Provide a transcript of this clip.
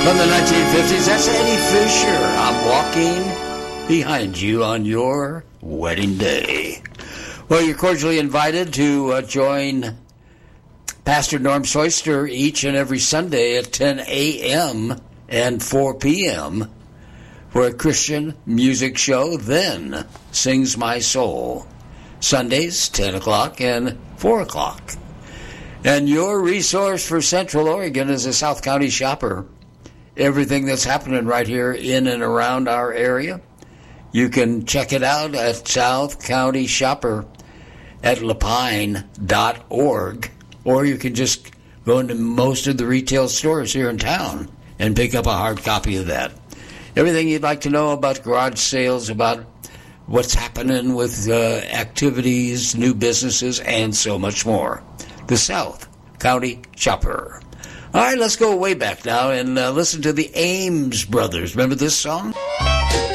From the 1950s, that's Eddie Fisher. I'm walking behind you on your wedding day. Well, you're cordially invited to join Pastor Norm Soyster each and every Sunday at 10 a.m. and 4 p.m. for a Christian music show, Then Sings My Soul. Sundays, 10 o'clock and 4 o'clock. And your resource for Central Oregon is a South County shopper. Everything that's happening right here in and around our area, you can check it out at South County Shopper at lapine.org, or you can just go into most of the retail stores here in town and pick up a hard copy of that. Everything you'd like to know about garage sales, about what's happening with activities, new businesses, and so much more. The South County Shopper. All right, let's go way back now and listen to the Ames Brothers. Remember this song?